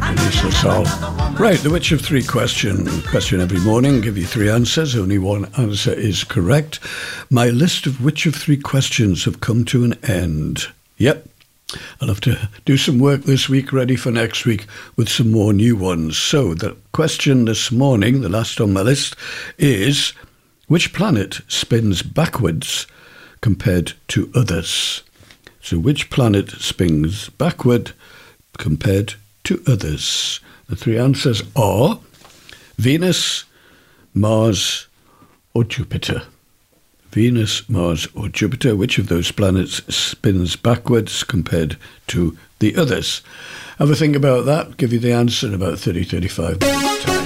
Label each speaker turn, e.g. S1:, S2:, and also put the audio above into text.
S1: Lisa Sol. Right, the which of three question every morning, give you three answers, only one answer is correct. My list of which of three questions have come to an end. Yep, I'll have to do some work this week, ready for next week with some more new ones. So the question this morning, the last on my list, is which planet spins backwards compared to others? So which planet spins backward compared to others? The three answers are Venus, Mars, or Jupiter. Venus, Mars, or Jupiter. Which of those planets spins backwards compared to the others? Have a think about that. Give you the answer in about 30-35 minutes.